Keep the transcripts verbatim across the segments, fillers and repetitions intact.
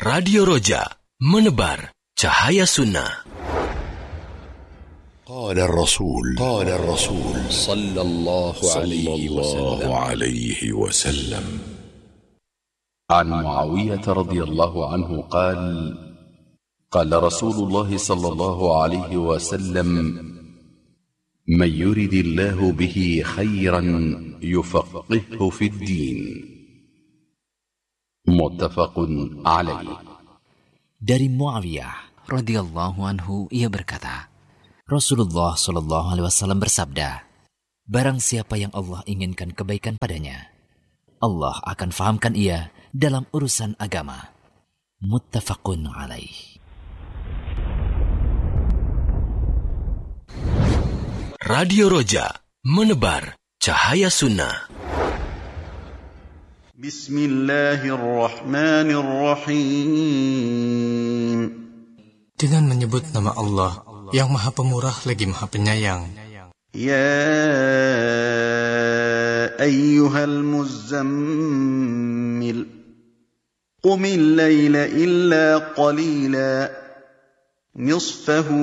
Radio Roja, menebar cahaya sunnah. قال الرسول قال الرسول صلى الله عليه وسلم عن معاوية رضي الله عنه قال قال رسول الله صلى الله عليه وسلم من يرد الله به خيرا يفقهه في الدين متفق عليه. Dari Muawiyah radhiyallahu anhu ia berkata, Rasulullah shallallahu alaihi wasallam bersabda, barang siapa yang Allah inginkan kebaikan padanya, Allah akan fahamkan ia dalam urusan agama. Muttafaqun alaih. Radio Roja, menebar cahaya sunnah. Bismillahirrahmanirrahim. Dengan menyebut nama Allah yang Maha Pemurah lagi Maha Penyayang. Ya ayyuhal muzammil, qumil layla illa qalila, nisfahu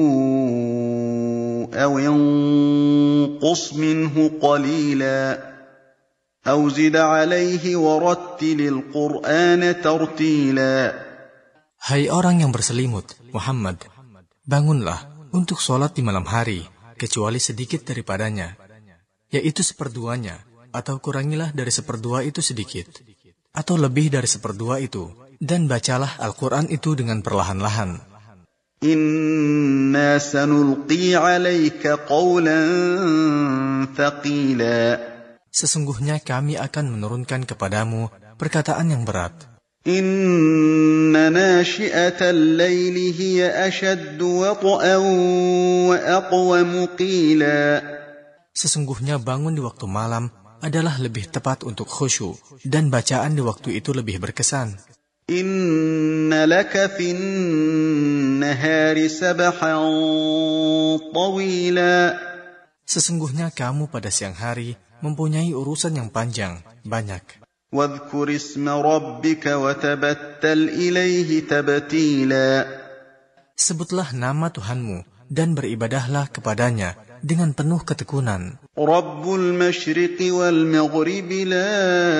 aw yanqus minhu qalila. أو زد عليه ورتل القرآن ترتيلا. Hai orang yang berselimut, Muhammad, bangunlah untuk sholat di malam hari, kecuali sedikit daripadanya, yaitu seperduanya, atau kurangilah dari seperdua itu sedikit, atau lebih dari seperdua itu, dan bacalah Al-Quran itu dengan perlahan-lahan. Inna sanulqi alayka qawlan thaqila. Sesungguhnya kami akan menurunkan kepadamu perkataan yang berat. Inna nashi'atal layli hiya ashaddu wat'an wa aqwamu qila. Sesungguhnya bangun di waktu malam adalah lebih tepat untuk khusyuk, dan bacaan di waktu itu lebih berkesan. Inna laka fin nahari sabahan tawila. Sesungguhnya kamu pada siang hari mempunyai urusan yang panjang, banyak. Wadhkur isma rabbika wa tabattal ilaihi tabtila. Sebutlah nama Tuhanmu dan beribadahlah kepadanya dengan penuh ketekunan. Rabbul masyriqi wal maghribi la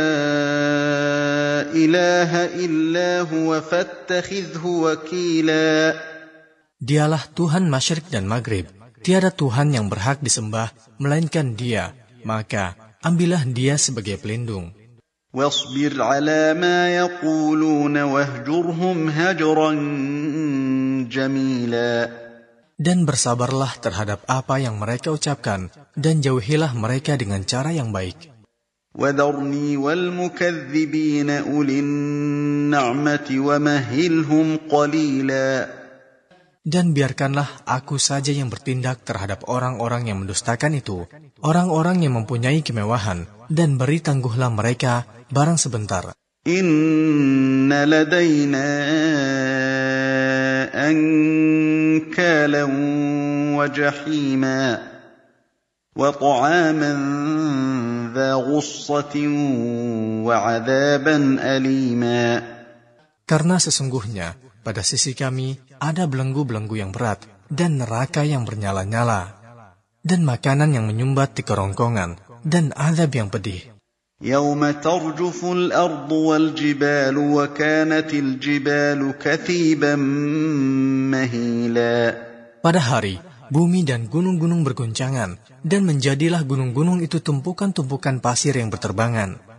ilaha illa huwa fattakhidhu wakila. Dialah Tuhan Masyriq dan Maghrib. Tiada Tuhan yang berhak disembah melainkan Dia. Maka ambillah dia sebagai pelindung. Wasbir ala ma yaquluna wahjurhum hajran jamila. Dan bersabarlah terhadap apa yang mereka ucapkan, dan jauhilah mereka dengan cara yang baik. Wadharni wal mukadzibina ulin na'mati wa mahilhum qalila. Dan biarkanlah aku saja yang bertindak terhadap orang-orang yang mendustakan itu, orang-orang yang mempunyai kemewahan, dan beri tangguhlah mereka barang sebentar. Inna ladayna ankalan wa jahima wa ta'aman dha ghussatin wa 'adaban alima. Karena sesungguhnya pada sisi kami ada belenggu-belenggu yang berat dan neraka yang bernyala-nyala, dan makanan yang menyumbat di kerongkongan, dan azab yang pedih. Yawma tarjuful ardu wal jibalu wa kanatil jibalu kathiban mahila. Pada hari bumi dan gunung-gunung berguncangan, dan menjadilah gunung-gunung itu tumpukan-tumpukan pasir yang berterbangan.